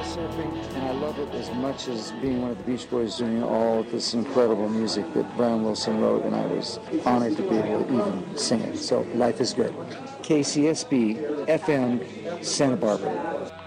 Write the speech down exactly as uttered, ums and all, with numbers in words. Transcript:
surfing, and I love it as much as being one of the Beach Boys doing all this incredible music that Brian Wilson wrote, and I was honored to be able to even sing it. So life is good. K C S B F M, Santa Barbara.